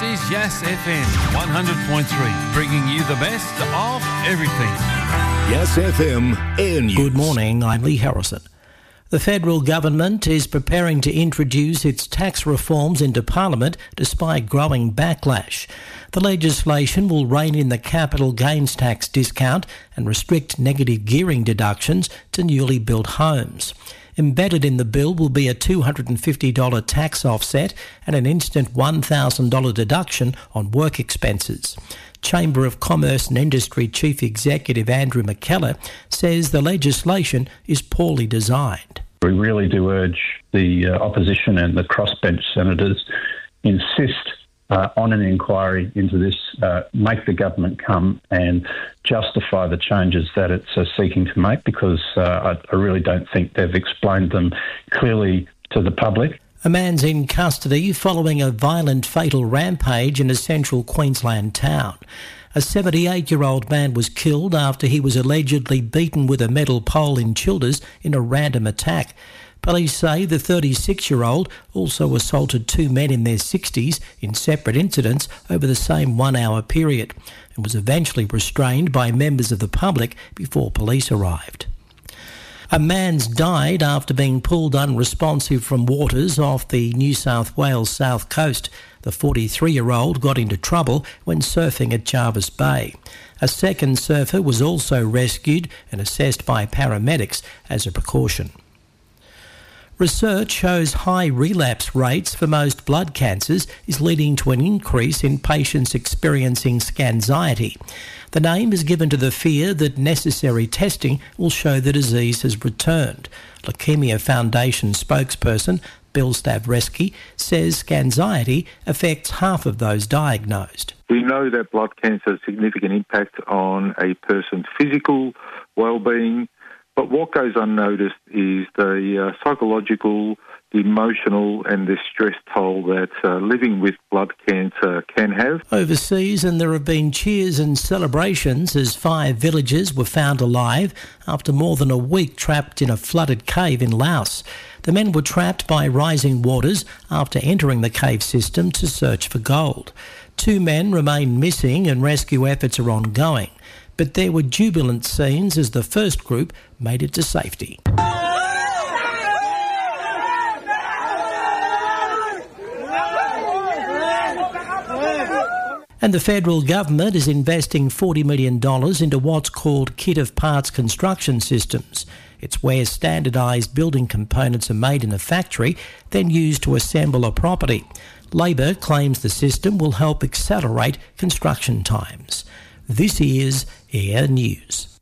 is Yas FM 100.3, bringing you the best of everything. Yas FM Air News. Good morning, I'm Lee Harrison. The federal government is preparing to introduce its tax reforms into Parliament despite growing backlash. The legislation will rein in the capital gains tax discount and restrict negative gearing deductions to newly built homes. Embedded in the bill will be a $250 tax offset and an instant $1,000 deduction on work expenses. Chamber of Commerce and Industry Chief Executive Andrew McKellar says the legislation is poorly designed. We really do urge the opposition and the crossbench senators insist on an inquiry into this, make the government come and justify the changes that it's seeking to make, because I really don't think they've explained them clearly to the public. A man's in custody following a violent fatal rampage in a central Queensland town. A 78-year-old man was killed after he was allegedly beaten with a metal pole in Childers in a random attack. Police say the 36-year-old also assaulted two men in their 60s in separate incidents over the same 1 hour period and was eventually restrained by members of the public before police arrived. A man's died after being pulled unresponsive from waters off the New South Wales south coast. The 43-year-old got into trouble when surfing at Jarvis Bay. A second surfer was also rescued and assessed by paramedics as a precaution. Research shows high relapse rates for most blood cancers is leading to an increase in patients experiencing scanxiety. The name is given to the fear that necessary testing will show the disease has returned. Leukemia Foundation spokesperson Bill Stavreski says scanxiety affects half of those diagnosed. We know that blood cancer has a significant impact on a person's physical well-being, but what goes unnoticed is the psychological, the emotional and the stress toll that living with blood cancer can have. Overseas, and there have been cheers and celebrations as 5 villagers were found alive after more than a week trapped in a flooded cave in Laos. The men were trapped by rising waters after entering the cave system to search for gold. 2 men remain missing and rescue efforts are ongoing. But there were jubilant scenes as the first group made it to safety. And the federal government is investing $40 million into what's called Kit of Parts construction systems. It's where standardised building components are made in a factory, then used to assemble a property. Labor claims the system will help accelerate construction times. This is Air News.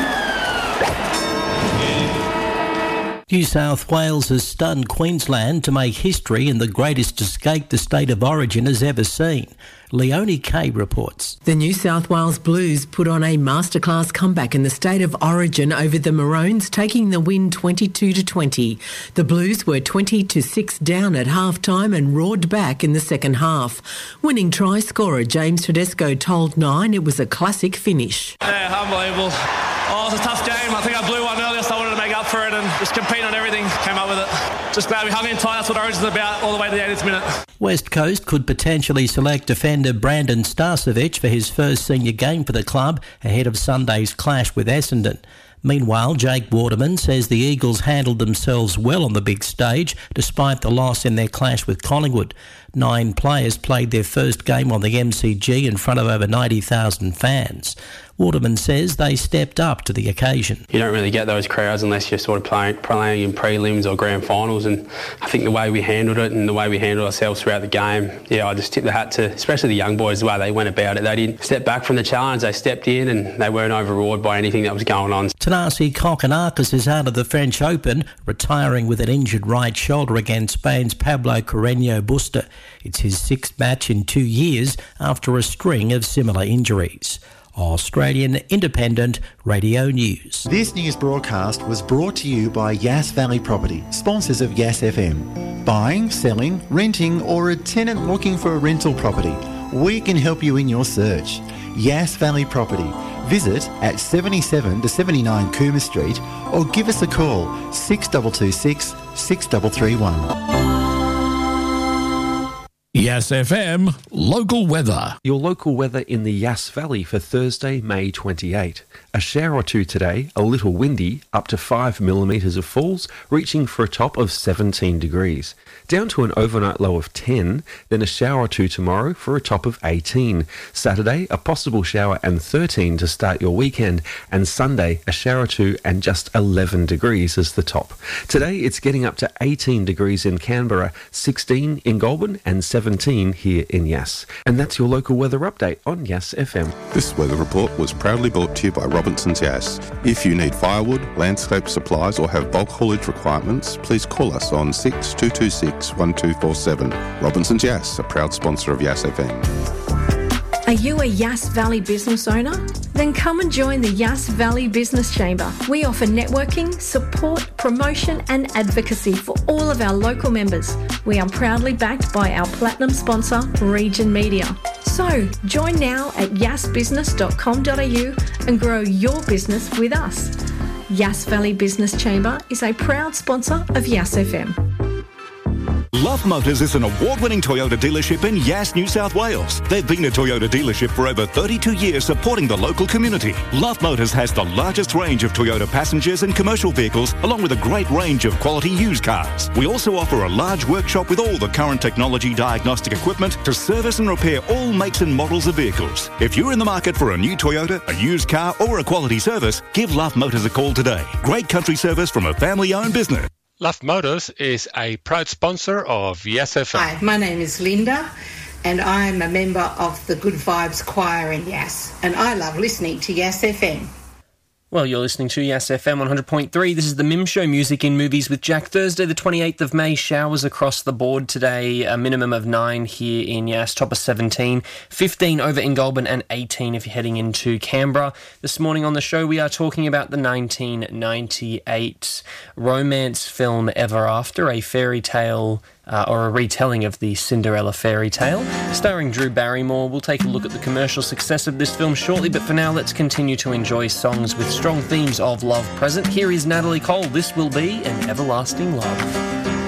New South Wales has stunned Queensland to make history in the greatest escape the state of origin has ever seen. Leonie Kay reports. The New South Wales Blues put on a masterclass comeback in the state of origin over the Maroons, taking the win 22-20. The Blues were 20-6 down at half-time and roared back in the second half. Winning try scorer James Tedesco told Nine it was a classic finish. Yeah, unbelievable. Oh, it was a tough game. I think I blew one earlier, so I wanted to make up for it and just compete on everything. Came up with it. Just glad we hung in tight. That's what Origin's about, all the way to the 80th minute. West Coast could potentially select defender Brandon Starcevic for his first senior game for the club ahead of Sunday's clash with Essendon. Meanwhile, Jake Waterman says the Eagles handled themselves well on the big stage despite the loss in their clash with Collingwood. 9 players played their first game on the MCG in front of over 90,000 fans. Waterman says they stepped up to the occasion. You don't really get those crowds unless you're sort of playing in prelims or grand finals, and I think the way we handled it and the way we handled ourselves throughout the game, I just tip the hat to especially the young boys, the way they went about it. They didn't step back from the challenge, they stepped in and they weren't overawed by anything that was going on. Thanasi Kokkinakis is out of the French Open, retiring with an injured right shoulder against Spain's Pablo Carreño Busta. It's his 6th match in 2 years after a string of similar injuries. Australian Independent Radio News. This news broadcast was brought to you by Yass Valley Property, sponsors of Yass FM. Buying, selling, renting, or a tenant looking for a rental property, we can help you in your search. Yass Valley Property. Visit at 77 to 79 Cooma Street or give us a call 6326 6331. Yes FM local weather. Your local weather in the Yass Valley for Thursday, May 28. A shower or two today, a little windy, up to 5 millimetres of falls, reaching for a top of 17 degrees. Down to an overnight low of 10, then a shower or two tomorrow for a top of 18. Saturday, a possible shower and 13 to start your weekend, and Sunday, a shower or two and just 11 degrees as the top. Today, it's getting up to 18 degrees in Canberra, 16 in Goulburn, and 17 here in Yass. And that's your local weather update on Yass FM. This weather report was proudly brought to you by Robinson's Yass. If you need firewood, landscape supplies or have bulk haulage requirements, please call us on 6226 1247. Robinson's Yass, a proud sponsor of Yass FM. Are you a Yass Valley business owner? Then come and join the Yass Valley Business Chamber. We offer networking, support, promotion and advocacy for all of our local members. We are proudly backed by our platinum sponsor, Region Media. So, join now at yassbusiness.com.au and grow your business with us. Yass Valley Business Chamber is a proud sponsor of Yass FM. Love Motors is an award-winning Toyota dealership in Yass, New South Wales. They've been a Toyota dealership for over 32 years supporting the local community. Love Motors has the largest range of Toyota passengers and commercial vehicles, along with a great range of quality used cars. We also offer a large workshop with all the current technology diagnostic equipment to service and repair all makes and models of vehicles. If you're in the market for a new Toyota, a used car or a quality service, give Love Motors a call today. Great country service from a family-owned business. Love Motors is a proud sponsor of Yass FM. Hi, my name is Linda and I'm a member of the Good Vibes Choir in Yass, and I love listening to Yass FM. Well, you're listening to Yass FM 100.3. This is the Mim Show, Music in Movies with Jack. Thursday, the 28th of May, showers across the board today. A minimum of 9 here in Yass, top of 17. 15 over in Goulburn and 18 if you're heading into Canberra. This morning on the show, we are talking about the 1998 romance film Ever After, a fairy tale or a retelling of the Cinderella fairy tale, starring Drew Barrymore. We'll take a look at the commercial success of this film shortly, but for now, let's continue to enjoy songs with strong themes of love present. Here is Natalie Cole. This will be an everlasting love.